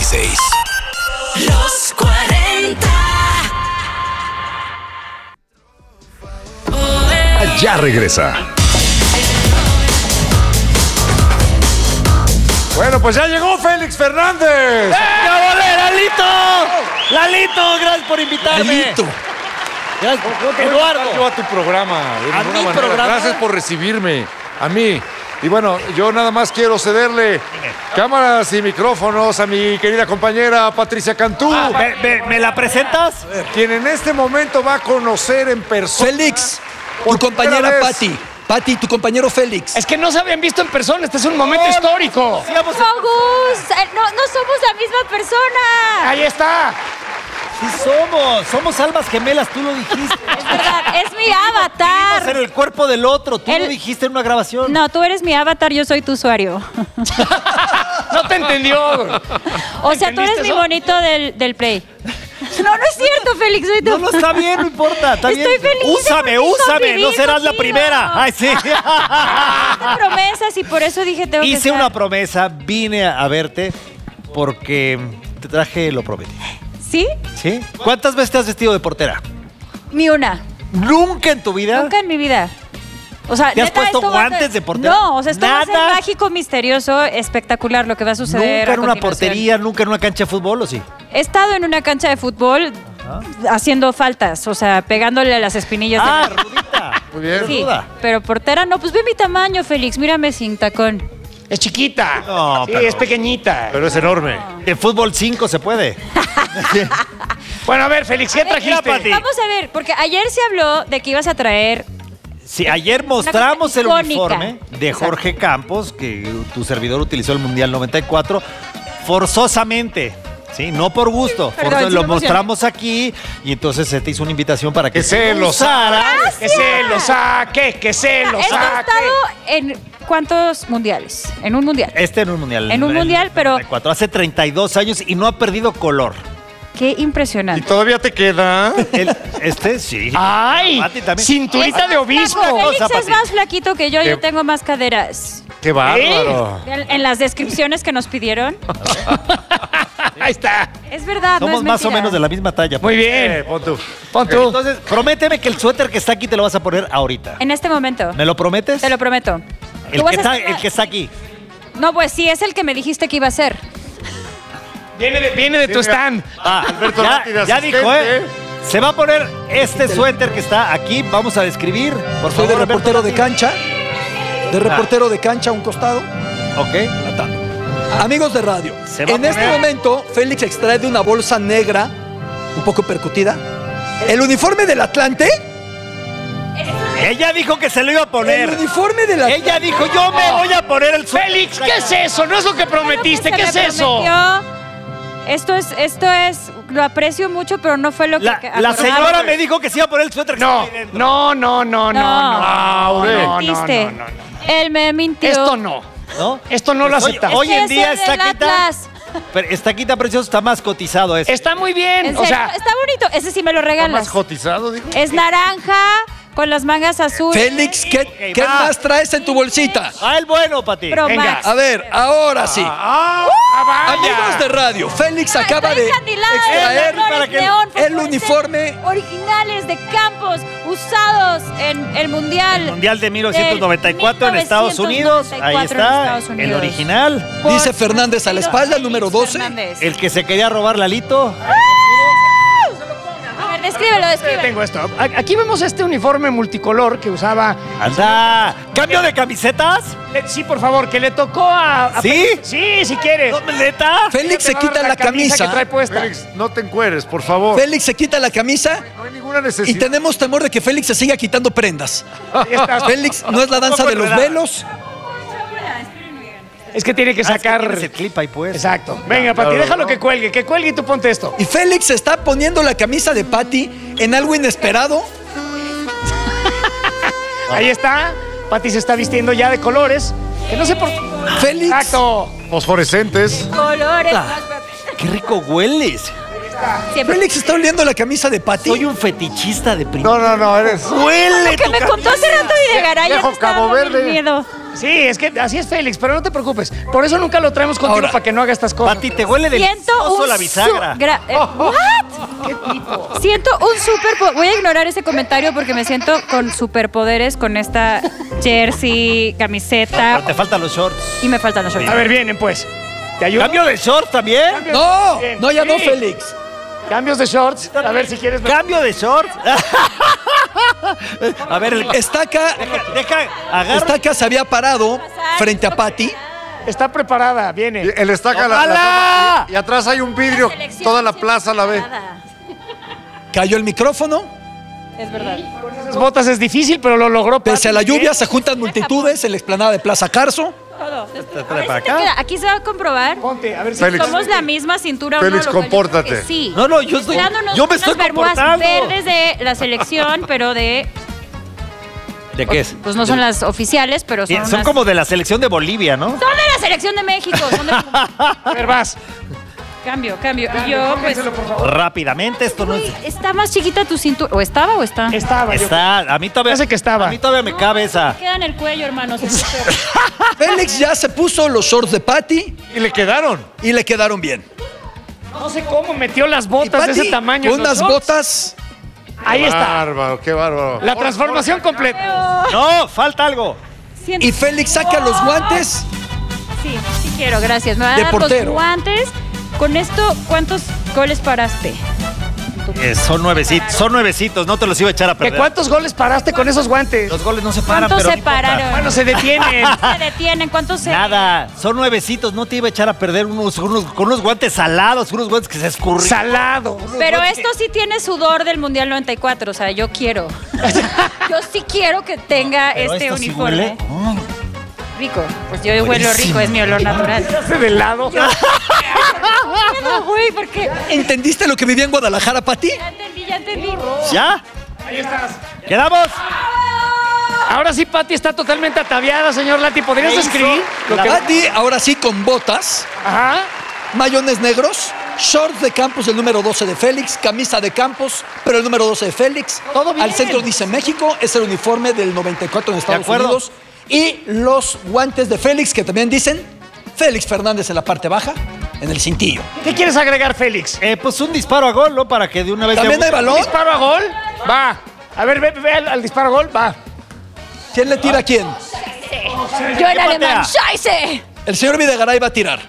96. Los 40. Ya regresa. Bueno, pues ya llegó Félix Fernández. ¡Ya volé, Lalito! ¡Lalito, gracias por invitarme! Lalito. Gracias, Yo Eduardo. a tu programa. De ¿A ninguna mi manera. programa? Gracias por recibirme. A mí. Y bueno, yo nada más quiero cederle cámaras y micrófonos a mi querida compañera Patricia Cantú, ¿Me la presentas? quien en este momento va a conocer en persona. Félix, Por tu compañera primera vez. Pati. Pati, tu compañero Félix. Es que no se habían visto en persona, este es un momento histórico. Sigamos. Gus, no somos la misma persona. Ahí está. Sí somos almas gemelas, tú lo dijiste. Es verdad, es mi Vivimos en avatar. el cuerpo del otro, tú lo dijiste en una grabación. No, tú eres mi avatar, yo soy tu usuario. No te entendió. O sea, tú eres ¿Entendiste mi eso? monito del Play. No es cierto, Félix, soy tú. No, está bien, no importa, está bien. Estoy feliz de Úsame, convivir no serás la contigo. primera. Ay, sí. Hice promesas y por eso dije tengo que Hice estar. una promesa, vine a verte porque te traje lo prometí. ¿Sí? ¿Sí? ¿Cuántas veces te has vestido de portera? Ni una. ¿Nunca en tu vida? Nunca en mi vida. O sea, ¿Te has neta, puesto esto va a guantes ser- de portera? No, o sea, esto va a ser ¿Nada? mágico, misterioso, espectacular lo que va a suceder. ¿Nunca a en una continuación. portería, nunca en una cancha de fútbol o sí? He estado en una cancha de fútbol haciendo faltas, o sea, pegándole a las espinillas. Ah, de Rudita. Muy bien. Sí, ruda. pero portera no, pues ve mi tamaño, Félix, mírame sin tacón. Es chiquita. No, sí, pero- es pequeñita. Pero es enorme. En fútbol 5 se puede. Bueno, a ver, Félix, ¿qué trajiste? Pati. Vamos a ver, porque ayer se habló de que ibas a traer. Sí, ayer mostramos el icónica. uniforme de Jorge Campos, que tu servidor utilizó el Mundial 94, forzosamente. Sí, no por gusto. Perdón, sí me lo emocioné. mostramos aquí y entonces se te hizo una invitación para que Que se lo usaras. Que se lo saque, que se lo He estado saque. en ¿cuántos mundiales? En un mundial. Este en un mundial. En un el mundial, pero- 94, hace 32 años y no ha perdido color. Qué ¿Y impresionante. todavía te queda? Sí. ¡Ay! Pati también. Cinturita de obispo. Félix Cosa, es Pati. más flaquito que yo ¿Qué? tengo más caderas. ¡Qué bárbaro! En las descripciones que nos pidieron. Ahí está. Es verdad, no Somos es más o mentira. menos de la misma talla. Muy bien. Pon tú. Pon tú. Entonces, prométeme que el suéter que está aquí te lo vas a poner ahorita. En este momento. ¿Me lo prometes? Te lo prometo. El Tú vas que, a está, estar- el que está aquí. No, pues sí, es el que me dijiste que iba a ser. Viene de tu stand. Alberto ya, Lati de ya asistente. dijo, ¿eh? Se va a poner este suéter que está aquí. Vamos a describir. Por Soy favor, de reportero Alberto de cancha. De reportero de cancha a un costado. Lati. Ok. Amigos de radio, Se va a en este poner- momento Félix extrae de una bolsa negra, un poco percutida, el uniforme del Atlante. Ella dijo que se lo iba a El poner. uniforme del Atlante. Ella dijo, yo me voy a poner el suéter. Félix, ¿qué es eso? No es lo que prometiste. ¿Qué Claro es que se me eso? prometió. Esto es, lo aprecio mucho, pero no fue lo que La acordamos. señora me dijo que se iba a poner el suéter que No, está ahí dentro. no. No, mentiste. Él me mintió. Esto no. ¿No? Esto no lo Pues aceptamos. Hoy en Ese día es está del quita. Atlas. Pero está quita precioso, está más cotizado eso. Está muy bien. En O serio, sea, está bonito. Ese sí me lo ¿Está regalas. más cotizado, digo? Es naranja con las mangas azules. Félix, ¿qué, Ok, qué va. más traes en tu bolsita? Ah, el bueno, Pati. Pro Venga. Max. A ver, ahora sí. vaya. Amigos de radio, Félix acaba de Encandilada, extraer colores para que neón, el fosforescentes, uniforme. originales de Campos usados en el Mundial. Mundial de 1994 en Estados Unidos. Ahí 1994 en está, Estados el Unidos. original. Por Dice Fernández a la espalda, Félix número 12. Fernández. El que se quería robar Lalito. A ver, descríbelo. Tengo esto. Aquí vemos este uniforme multicolor que usaba. Anda. ¿Cambio de camisetas? Sí, por favor, que le tocó a. ¿Sí? Sí, si quieres. ¿No, neta? Félix se Te va a dar quita la que camisa. trae puesta. Félix, no te encueres, por favor. Félix se quita la camisa No hay ninguna y necesidad. tenemos temor de que Félix se siga quitando prendas. Ahí está. Félix no es la danza de los velos. Es que tiene que sacar. Tienes el clip ahí pues. Exacto. Venga, Pati, claro, déjalo ¿no? que cuelgue y tú ponte esto. Y Félix se está poniendo la camisa de Patty en algo inesperado. Ahí está. Pati se está vistiendo ya de colores. Que no sé por. Félix. Exacto. Fosforescentes. Colores. Qué rico hueles. Siempre. Félix está oliendo la camisa de Patty. Soy un fetichista de primera. No, eres. Huele Que tu me contó hace rato y de Garay ya Viejo me estaba Cabo dando Verde. miedo. Sí, es que así es Félix, pero no te preocupes. Por eso nunca lo traemos contigo Ahora, para que no haga estas cosas. Pati, te huele Siento delicioso un la bisagra. ¿What? ¿Qué tipo? Siento un super... Voy a ignorar ese comentario porque me siento con superpoderes con esta jersey, camiseta Pero te faltan los shorts. y me faltan los shorts. A ver, vienen pues. ¿Te ayudo? ¿Cambio de shorts también? No, Bien. no, ya no, Sí. Félix. Cambios de shorts. A ver si quieres. ¿Cambio de shorts? A ver, Estaca agarra. se había parado frente a Pati. Está preparada, viene. El estaca ¡Tómala! y atrás hay un vidrio, Selección toda la sin plaza la ve. nada. Cayó el micrófono. Es verdad. Las botas es difícil, pero lo logró. Pese a la Pati. lluvia, se juntan multitudes en la explanada de Plaza Carso. Todo. para A ver si te acá. queda. Aquí se va a comprobar. Ponte, a ver si. Félix. Somos la misma cintura. ¿o Félix, no? Lo cual yo creo que compórtate. Sí. No, yo estoy. Dándonos Yo me unas estoy bermudas comportando. verdes de la selección, pero de... ¿De qué es? Pues no son las oficiales, pero son Son unas- como de la selección de Bolivia, ¿no? Son de la selección de México. Son de... A ver, vas. Cambio. Y yo, pues... Rápidamente, esto no es. Uy, está más chiquita tu cintura. ¿O estaba o está? Estaba yo. Está, a mí todavía. Parece que estaba. A mí todavía me cabe esa. Queda en el cuello, hermanos. Félix ya se puso los shorts de Pati Y le quedaron. y le quedaron bien. No sé cómo metió las Y botas de Pati, ese tamaño. con en los unas shorts. botas. Ahí está. Bárbaro, qué bárbaro. La transformación completa. No, falta algo. Y Félix saca los guantes. Sí, sí quiero, gracias. Me van a De dar portero. los guantes. Con esto, ¿cuántos goles paraste? Son nuevecitos, no te los iba a echar a ¿De perder. cuántos goles paraste con esos guantes? Los goles no se paran, ¿Cuántos pero se no importa. pararon? Bueno, se detienen. Se detienen, ¿cuántos se...? Nada, son nuevecitos, no te iba a echar a perder con unos guantes salados, unos guantes que se escurren. Salado. Pero esto sí tiene sudor del Mundial 94, o sea, yo quiero. Yo sí quiero que tenga Pero este esto sí uniforme. huele. Rico. Pues yo huelo rico, es mi olor natural. Hace de lado. No, güey, porque... ¿Entendiste lo que vivía en Guadalajara, Pati? Ya entendí. ¿Ya? Ahí estás. ¿Quedamos? Ahora sí, Pati está totalmente ataviada, señor Lati. ¿Podrías ¿Qué hizo? escribir? Lo que... Pati, ahora sí con botas, Ajá. mayones negros, shorts de Campos el número 12 de Félix, camisa de Campos, pero el número 12 de Félix. Todo bien. Al centro dice México, es el uniforme del 94 en Estados acuerdo. Unidos. Y los guantes de Félix, que también dicen Félix Fernández en la parte baja, en el cintillo. ¿Qué quieres agregar, Félix? Pues un disparo a gol, ¿no? Para que de una vez... ¿También hay balón? ¿Disparo a gol? Va. A ver, ve al disparo a gol. Va. ¿Quién le tira a quién? Yo en patea? alemán, ¡Scheiße! El señor Videgaray va a tirar.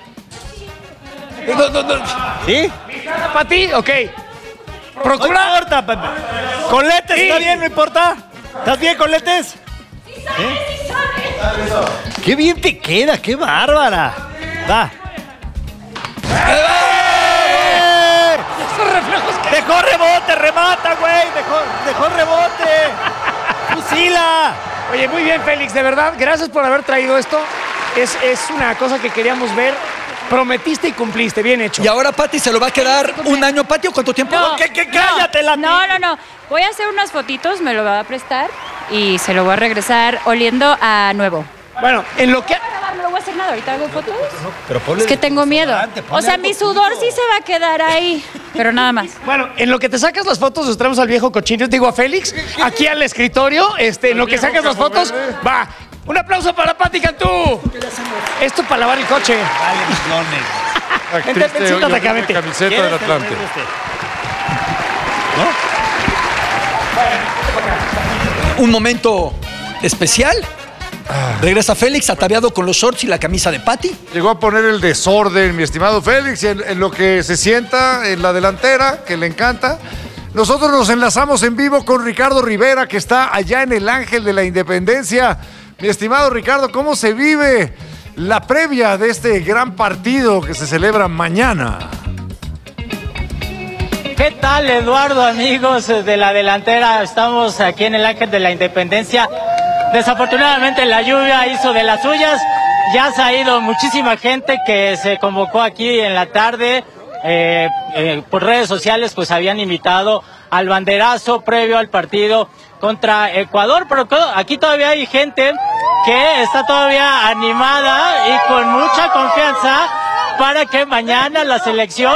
No. ¿Sí? Pati, ok. No Procura. importa, Pepe. Con letes, Sí. ¿está bien? No importa. ¿Estás bien con letes? ¡Qué bien te queda! ¡Qué bárbara! Va. Esos reflejos que... Dejó rebote, remata, güey. Dejó rebote. Fusila. Oye, muy bien, Félix. De verdad, gracias por haber traído esto. Es una cosa que queríamos ver. Prometiste y cumpliste. Bien hecho. Y ahora Pati se lo va a quedar un año, Pati, ¿o cuánto tiempo? No. ¿Qué? Cállate, Lati. No. Voy a hacer unas fotitos, me lo va a prestar y se lo voy a regresar oliendo a nuevo. Bueno, en lo que... No voy a hacer nada, ahorita hago fotos. Pero ponle Es que tengo miedo. desodorante, ponle O sea, algo mi sudor sí se va a quedar ahí, pero nada más. Bueno, en lo que te sacas las fotos, nos traemos al viejo cochino. Digo, a Félix, aquí al escritorio. En lo que viejo sacas las Cabo fotos, Verde. va. Un aplauso para Pati Cantú. Esto para lavar el coche. Dale, millones. Vente, siéntate acá, horrible vente. camiseta del ¿Quieres? Atlante. Un momento especial. Regresa Félix ataviado con los shorts y la camisa de Pati. Llegó a poner el desorden, mi estimado Félix, en lo que se sienta en la delantera, que le encanta. Nosotros nos enlazamos en vivo con Ricardo Rivera, que está allá en el Ángel de la Independencia. Mi estimado Ricardo, ¿cómo se vive la previa de este gran partido que se celebra mañana? ¿Qué tal, Eduardo, amigos de la delantera? Estamos aquí en el Ángel de la Independencia. Desafortunadamente la lluvia hizo de las suyas. Ya se ha ido muchísima gente que se convocó aquí en la tarde. Por redes sociales pues habían invitado al banderazo previo al partido contra Ecuador, pero aquí todavía hay gente que está todavía animada y con mucha confianza para que mañana la selección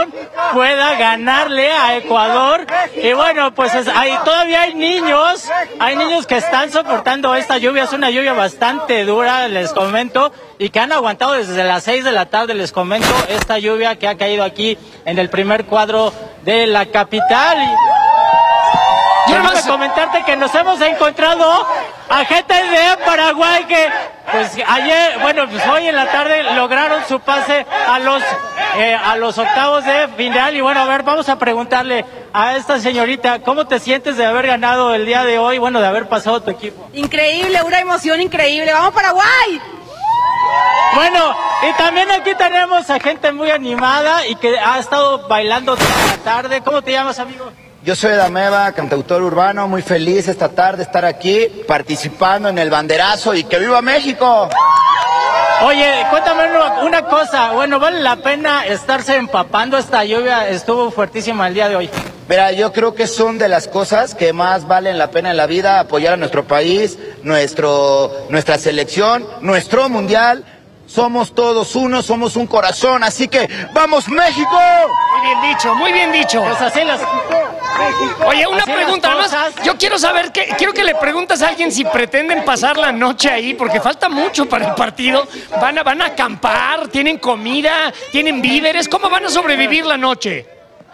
pueda ganarle a Ecuador. Y bueno, pues todavía hay niños que están soportando esta lluvia. Es una lluvia bastante dura, les comento, y que han aguantado desde las 6 de la tarde, les comento, esta lluvia que ha caído aquí en el primer cuadro de la capital. Quiero comentarte que nos hemos encontrado a gente de Paraguay que pues ayer, bueno, pues hoy en la tarde lograron su pase a los octavos de final. Y bueno, a ver, vamos a preguntarle a esta señorita, ¿cómo te sientes de haber ganado el día de hoy? Bueno, de haber pasado tu equipo. Increíble, una emoción increíble. ¡Vamos Paraguay! Bueno, y también aquí tenemos a gente muy animada y que ha estado bailando toda la tarde. ¿Cómo te llamas, amigo? Yo soy Dameva, cantautor urbano, muy feliz esta tarde de estar aquí participando en el banderazo y ¡que viva México! Oye, cuéntame una cosa, bueno, ¿vale la pena estarse empapando? Esta lluvia estuvo fuertísima el día de hoy. Mira, yo creo que son de las cosas que más valen la pena en la vida, apoyar a nuestro país, nuestra selección, nuestro mundial. Somos todos uno, somos un corazón, así que ¡vamos México! Muy bien dicho, muy bien dicho. Pues así las... Oye, una pregunta más. Yo quiero saber, quiero que le preguntes a alguien si pretenden pasar la noche ahí, porque falta mucho para el partido. ¿Van a acampar? ¿Tienen comida? ¿Tienen víveres? ¿Cómo van a sobrevivir la noche?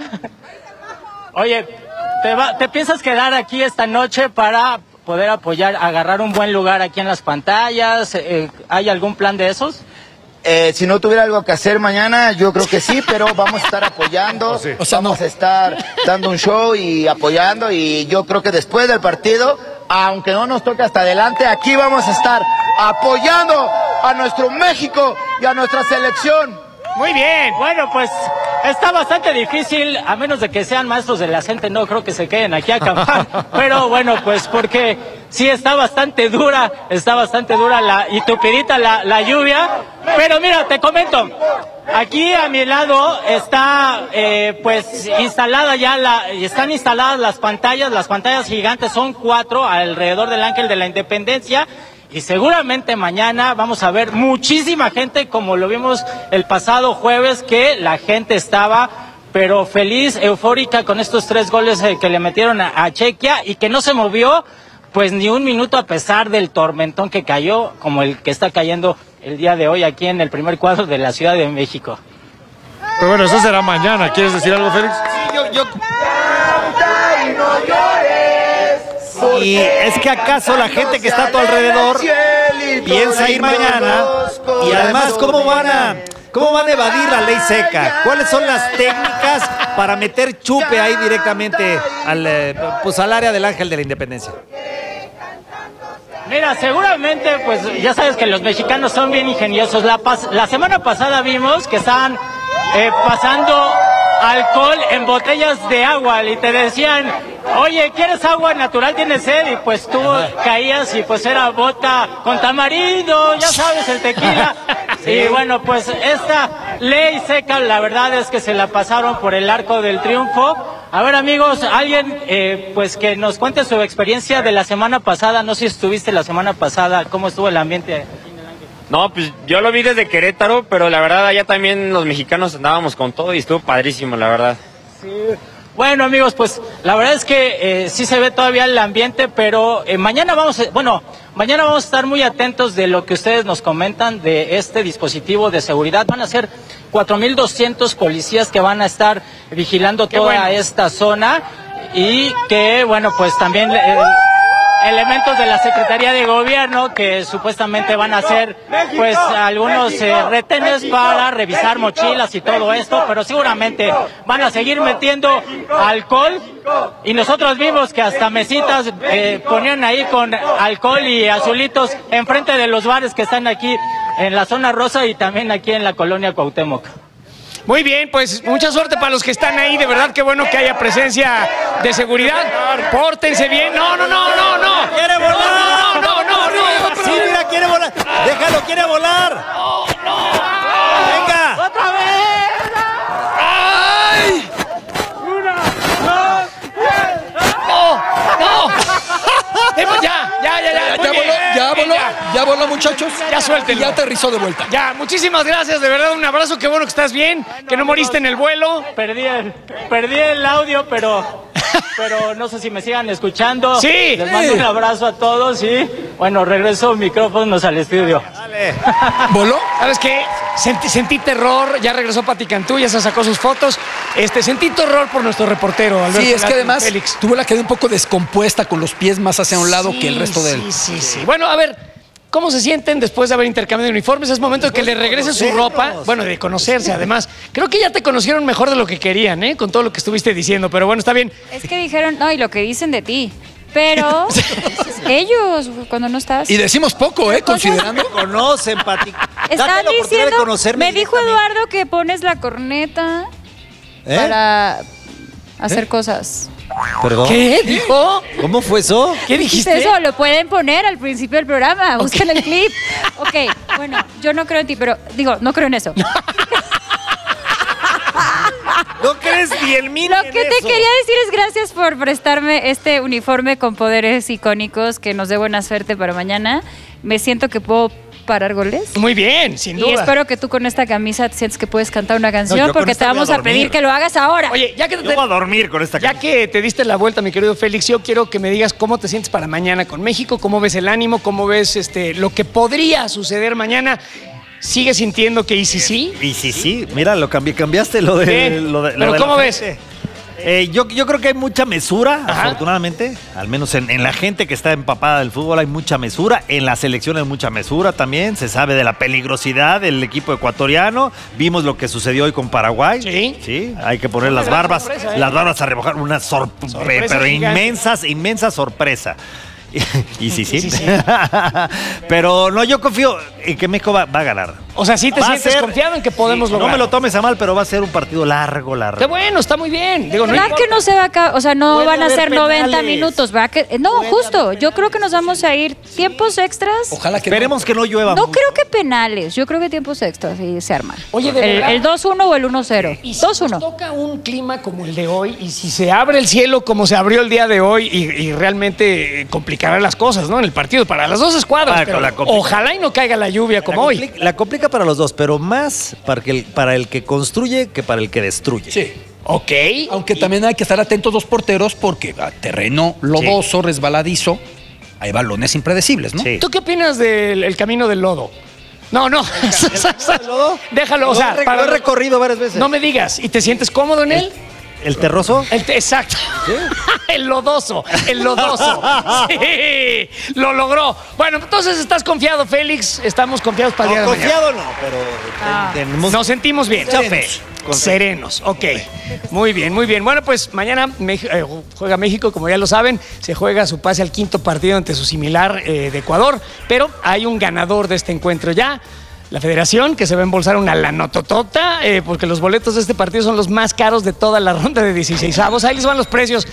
Oye, ¿te piensas quedar aquí esta noche para poder agarrar un buen lugar aquí en las pantallas? ¿Hay algún plan de esos? Si no tuviera algo que hacer mañana, yo creo que sí, pero vamos a estar apoyando, vamos a estar dando un show y apoyando, y yo creo que después del partido, aunque no nos toque hasta adelante, aquí vamos a estar apoyando a nuestro México y a nuestra selección. Muy bien. Bueno, pues está bastante difícil, a menos de que sean maestros de la gente, no creo que se queden aquí a acampar. Pero bueno, pues porque sí está bastante dura y tupidita la lluvia. Pero mira, te comento, aquí a mi lado está pues instalada están instaladas las pantallas gigantes, son 4 alrededor del Ángel de la Independencia. Y seguramente mañana vamos a ver muchísima gente, como lo vimos el pasado jueves, que la gente estaba pero feliz, eufórica con estos 3 goles que le metieron a Chequia, y que no se movió pues ni un minuto a pesar del tormentón que cayó, como el que está cayendo el día de hoy aquí en el primer cuadro de la Ciudad de México. Pero bueno, eso será mañana. ¿Quieres decir algo, Félix? Yo... Y es que acaso la gente que está a tu alrededor piensa ir mañana, y además ¿cómo van a evadir la ley seca? ¿Cuáles son las técnicas para meter chupe ahí directamente al área del Ángel de la Independencia? Mira, seguramente, pues ya sabes que los mexicanos son bien ingeniosos. La semana pasada vimos que estaban pasando alcohol en botellas de agua y te decían, oye, ¿quieres agua natural? ¿Tienes sed? Y pues tú caías y pues era bota con tamarindo, ya sabes, el tequila. Sí. Y bueno, pues esta ley seca, la verdad es que se la pasaron por el Arco del Triunfo. A ver, amigos, alguien pues que nos cuente su experiencia de la semana pasada. No sé si estuviste la semana pasada, ¿cómo estuvo el ambiente? No, pues yo lo vi desde Querétaro, pero la verdad allá también los mexicanos andábamos con todo y estuvo padrísimo, la verdad. Sí. Bueno, amigos, pues la verdad es que sí se ve todavía el ambiente, pero mañana vamos a estar muy atentos de lo que ustedes nos comentan de este dispositivo de seguridad. Van a ser 4,200 policías que van a estar vigilando toda esta zona, y que, bueno, pues también elementos de la Secretaría de Gobierno que supuestamente van a hacer pues algunos retenes para revisar mochilas y todo esto, pero seguramente van a seguir metiendo alcohol, y nosotros vimos que hasta mesitas ponían ahí con alcohol y azulitos enfrente de los bares que están aquí en la zona rosa y también aquí en la colonia Cuauhtémoc. Muy bien, pues mucha suerte para los que están ahí. De verdad, qué bueno que haya presencia de seguridad. Pórtense bien. No. ¡Quiere volar! No. Sí, mira, quiere volar. Déjalo, quiere volar. No. Venga. ¡Otra vez! ¡Ay! 1, 2, 3. No. Ya. Ya voló Suéltalo, muchachos. Ya suéltenlo. Ya aterrizó de vuelta. Ya, muchísimas gracias, de verdad, un abrazo, qué bueno que estás bien, que no moriste en el vuelo. Perdí el audio, pero no sé si me sigan escuchando. Sí. Les mando un abrazo a todos y, bueno, regreso micrófonos al estudio. Dale. ¿Voló? ¿Sabes qué? Sentí terror, ya regresó Pati Cantú, ya se sacó sus fotos. Sentí terror por nuestro reportero, Alberto. Sí, es que Lati, además Félix. tuvo la queda un poco descompuesta con los pies más hacia un lado que el resto de él. Sí. Bueno, a ver, ¿cómo se sienten después de haber intercambiado de uniformes? Es momento de que le regrese su ropa. Bueno, de conocerse, además. Creo que ya te conocieron mejor de lo que querían, ¿eh? Con todo lo que estuviste diciendo, pero bueno, está bien. Es que dijeron, no, y lo que dicen de ti. Pero ellos, cuando no estás. Y decimos poco, considerando. Conocen, Pati. Están Date la oportunidad de diciendo, conocerme me dijo directamente. Eduardo que pones la corneta ¿Eh? para hacer cosas. ¿Perdón? ¿Qué dijo? ¿Cómo fue eso? ¿Qué dijiste? Eso lo pueden poner al principio del programa. Busquen el clip. Ok, bueno, yo no creo en ti, pero digo, no creo en eso. ¿No crees ni el mil Lo en que te eso? quería decir es gracias por prestarme este uniforme con poderes icónicos que nos dé buena suerte para mañana. Me siento que puedo parar goles. Muy bien, sin duda. Y espero que tú con esta camisa te sientes que puedes cantar una canción yo con porque esta te voy a vamos a dormir. pedir que lo hagas ahora. Oye, ya que Yo voy a dormir con esta Ya que te diste la vuelta, mi querido Félix, yo quiero que me digas cómo te sientes para mañana con México, cómo ves el ánimo, cómo ves lo que podría suceder mañana. ¿Sigues sintiendo que sí? Y sí, mira, cambiaste lo de... Bien. Lo de Pero lo de ¿cómo la ves? frente. Yo creo que hay mucha mesura, Ajá. afortunadamente. Al menos en la gente que está empapada del fútbol hay mucha mesura. En la selección hay mucha mesura también. Se sabe de la peligrosidad del equipo ecuatoriano. Vimos lo que sucedió hoy con Paraguay. Sí. Hay que poner las Gran barbas. sorpresa, ¿eh? Las barbas a remojar. Una sorpresa, pero gigante. inmensa sorpresa. Y sí. Sí. Pero no, yo confío en que México va a ganar. O sea, sí te Va a sientes ser- confiado en que podemos sí, lograr. No me lo tomes a mal, pero va a ser un partido largo. Qué bueno, está muy bien. Digo, no ¿Verdad importa. que no se va a acabar? O sea, no Puede van a haber ser 90 penales. minutos, ¿verdad? No, justo. Yo creo que nos vamos a ir tiempos extras. Ojalá que Esperemos que no llueva No mucho. creo que penales. Yo creo que tiempos extras y se arma. Oye, de verdad. El 2-1 o el 1-0. Y si nos 2-1. toca un clima como el de hoy, y si se abre el cielo como se abrió el día de hoy, y realmente complicará las cosas, ¿no? En el partido, para las dos escuadras. Ah, pero la complica. ojalá y no caiga la lluvia como hoy. La complica para los dos, pero más para el que construye que para el que destruye. Sí. Ok. Aunque también hay que estar atentos los porteros porque a terreno lodoso, resbaladizo, hay balones impredecibles, ¿no? Sí. ¿Tú qué opinas del camino del lodo? No. lodo? Déjalo, o sea, Lo he recorrido varias veces. no me digas. ¿Y te sientes cómodo en él? ¿El terroso? Exacto. El lodoso. Sí, lo logró. Bueno, entonces estás confiado, Félix. Estamos confiados para el día de mañana. Confiado no, pero tenemos Nos sentimos bien. mucha fe. Serenos, ok. Muy bien. Bueno, pues mañana juega México, como ya lo saben, se juega su pase al quinto partido ante su similar de Ecuador, pero hay un ganador de este encuentro ya. La Federación, que se va a embolsar una lanototota, porque los boletos de este partido son los más caros de toda la ronda de 16avos. Ahí les van los precios.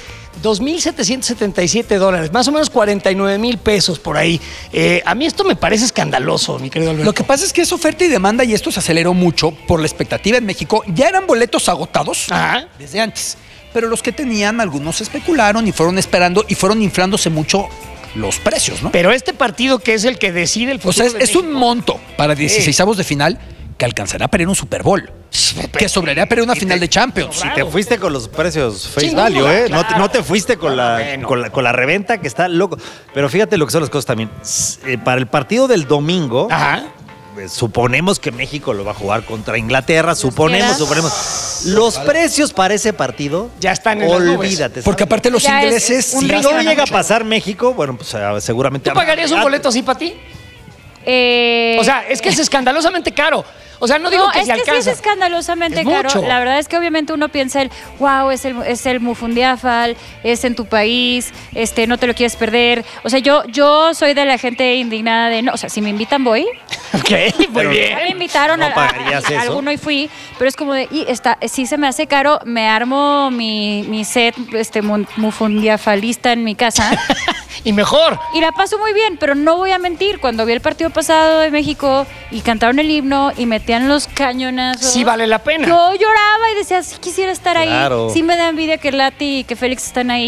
$2,777, más o menos 49,000 pesos por ahí. A mí esto me parece escandaloso, mi querido Alberto. Lo que pasa es que es oferta y demanda y esto se aceleró mucho por la expectativa en México. Ya eran boletos agotados Ajá. desde antes, pero los que tenían, algunos especularon y fueron esperando y fueron inflándose mucho los precios, ¿no? Pero este partido que es el que decide el O futuro sea, de es un México. monto para 16avos de final que alcanzará para ir a un Super Bowl, que sobraría para ir a una final de Champions. Si te fuiste con los precios face Sin value, duda, ¿eh? claro. No te fuiste con Bueno. con la reventa que está loco. Pero fíjate lo que son las cosas también. Para el partido del domingo, Ajá. suponemos que México lo va a jugar contra Inglaterra. Suponemos. quieras. Los precios para ese partido Ya están en las nubes. olvídate. Porque ¿sabes? aparte los Ya es ingleses un sí Si riesgo. no llega a pasar México, bueno, pues seguramente. ¿Tú pagarías un boleto así para ti? O sea, es que es escandalosamente caro. O sea, no digo que es se que sí alcanza. es escandalosamente Es caro. mucho. La verdad es que obviamente uno piensa wow, es el Mufundiafal, es en tu país, no te lo quieres perder. O sea, yo soy de la gente indignada de, no, o sea, si me invitan voy. Ok, muy Ya me bien. invitaron No a pagarías eso. alguno y fui, pero es como de, sí se me hace caro, me armo mi set mufundiafalista en mi casa. Y mejor. Y la paso muy bien, pero no voy a mentir. Cuando vi el partido pasado de México y cantaron el himno y metían los cañonazos. Sí vale la pena. Yo lloraba y decía, sí quisiera estar Claro. ahí. Sí me da envidia que Lati y que Félix están ahí.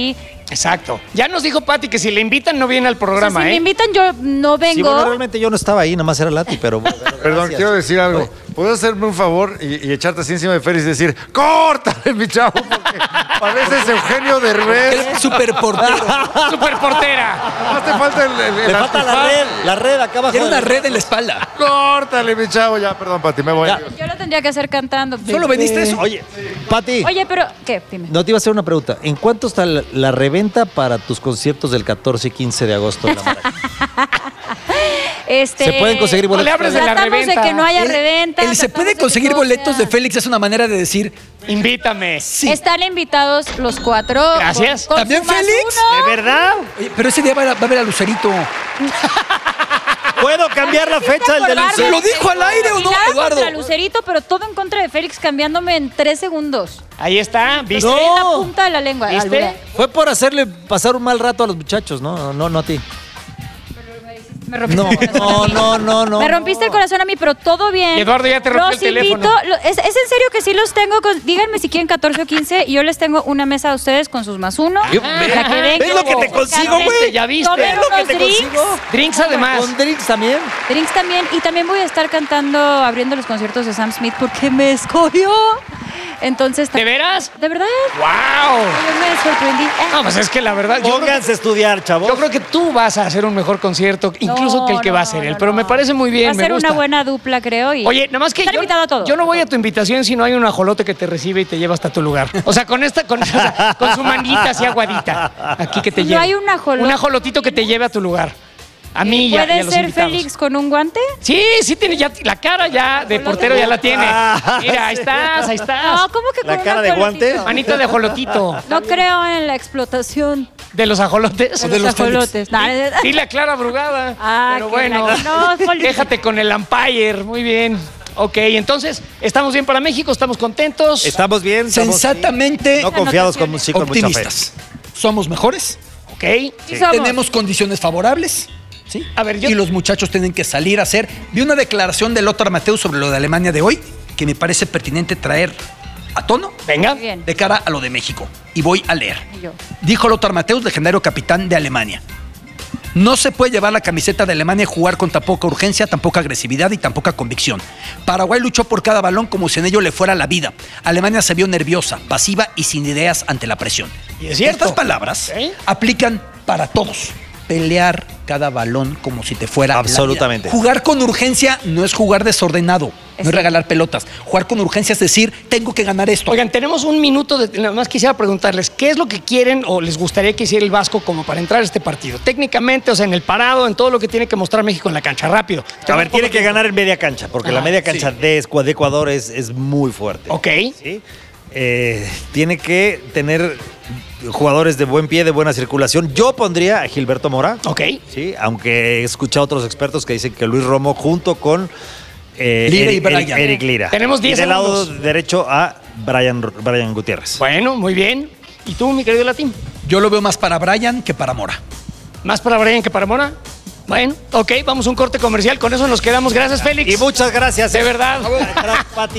Exacto. Ya nos dijo Pati que si le invitan no viene al programa, si me invitan, yo no vengo. Sí, bueno, realmente yo no estaba ahí, nomás era Lati, pero... Perdón, quiero decir algo. ¿Puedes hacerme un favor y echarte así encima de Félix y decir, córtale, mi chavo, porque pareces Eugenio Derbez? Es superportero. Superportera. Más te falta Le falta la red acá abajo. Tiene una red en la espalda. Córtale, mi chavo. Ya, perdón, Pati, me voy. Yo lo tendría que hacer cantando. ¿Solo vendiste eso? Oye, Pati. Oye, pero, ¿qué? Dime. No, te iba a hacer una pregunta. ¿En cuánto está la reventa para tus conciertos del 14 y 15 de agosto de la Maraca? ¿Se pueden conseguir boletos? No le hables de la Tratamos reventa. de que no haya reventa. El se puede conseguir boletos de Félix es una manera de decir, Invítame. sí. Están invitados los 4. Gracias. Con ¿También su más Félix? uno. ¿De verdad? Oye, pero ese día va a ver a Lucerito. ¿Puedo cambiar la fecha del acordarme. ¿Se lo dijo al aire o no, Nada Eduardo? contra Lucerito, pero todo en contra de Félix, cambiándome en 3 segundos. Ahí está, ¿viste? No. En la punta de la lengua. ¿Viste? Albura. Fue por hacerle pasar un mal rato a los muchachos, no a ti. Me rompiste el corazón. No. Me rompiste el corazón a mí, pero todo bien. Y Eduardo ya te rompió Los el teléfono. invito. ¿Es en serio que sí los tengo? Díganme si quieren 14 o 15 y yo les tengo una mesa a ustedes con sus más uno. Para que vengan. ¿Ves lo que te consigo, güey? ¿Ya viste? Tomen ¿Ves lo unos drinks. Drinks además. ¿Con drinks también? Drinks también. Y también voy a estar cantando, abriendo los conciertos de Sam Smith porque me escogió. Entonces, ¿De veras? ¿de verdad? ¡Wow! Yo me sorprendí. No, pues es que la verdad, Pónganse a estudiar, chavos. yo creo que tú vas a hacer un mejor concierto, incluso que el que va a hacer él. Pero me parece muy bien, Va a me ser gusta. una buena dupla, creo. Y Oye, nada más que estar invitado a todo. yo no voy a tu invitación si no hay un ajolote que te recibe y te lleva hasta tu lugar. O sea, con su manguita así aguadita. Aquí que te No lleve. hay un ajolote. Un ajolotito que te lleve a tu lugar. A mí y a ¿Puede los ser invitados. Félix con un guante? Sí, tiene ya la cara ya de portero ya la tiene. Mira, ahí estás. No, ¿cómo que ¿La con cara un de ajolotito? guante? Manito de ajolotito. No creo en la explotación ¿De los ajolotes? de los ajolotes. No, Sí, la Clara Brugada. Ah, pero que bueno, no, Félix. déjate con el umpire. Muy bien. Ok, entonces, ¿estamos bien para México? ¿Estamos contentos? Estamos bien. estamos- Sensatamente No confiados con mucha fe. optimistas. Somos mejores. Ok. Sí somos. Tenemos condiciones favorables. ¿Sí? A ver, Y los muchachos tienen que salir a hacer. Vi una declaración de Lothar Matthäus sobre lo de Alemania de hoy que me parece pertinente traer a tono Venga. Muy bien. de cara a lo de México. Y voy a leer. Y yo. Dijo Lothar Matthäus, legendario capitán de Alemania. No se puede llevar la camiseta de Alemania y jugar con tan poca urgencia, tan poca agresividad y tan poca convicción. Paraguay luchó por cada balón como si en ello le fuera la vida. Alemania se vio nerviosa, pasiva y sin ideas ante la presión. Y es cierto. Estas palabras ¿Sí? aplican para todos. Pelear cada balón como si te fuera la vida. Absolutamente. Jugar con urgencia no es jugar desordenado, no es regalar pelotas. Jugar con urgencia es decir, tengo que ganar esto. Oigan, tenemos un minuto. Nada más quisiera preguntarles, ¿qué es lo que quieren o les gustaría que hiciera el Vasco como para entrar a este partido? Técnicamente, o sea, en el parado, en todo lo que tiene que mostrar México en la cancha, rápido. A ver, tiene que ganar en media cancha, porque la media cancha de Ecuador es muy fuerte. Ok. ¿Sí? Tiene que tener jugadores de buen pie, de buena circulación. Yo pondría a Gilberto Mora. Ok. Sí, aunque he escuchado a otros expertos que dicen que Luis Romo junto con Lira y Brian. Eric Lira. Tenemos 10 y del lado segundos. derecho a Brian Gutiérrez. Bueno, muy bien. ¿Y tú, mi querido Latín? Yo lo veo más para Brian que para Mora. ¿Más para Brian que para Mora? Bueno, ok, vamos a un corte comercial. Con eso nos quedamos. Gracias, Félix. Y muchas gracias. De verdad. Pati.